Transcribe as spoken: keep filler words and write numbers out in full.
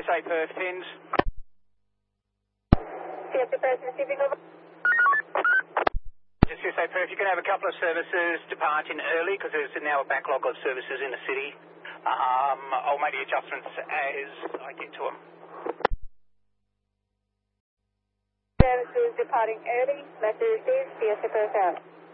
S A Perth, Fins. C S A Perth receiving over. C S A Perth, you can have a couple of services departing early because there's now a backlog of services in the city. Um, I'll make the adjustments as I get to them. Services departing early. Message received. C S A Perth out.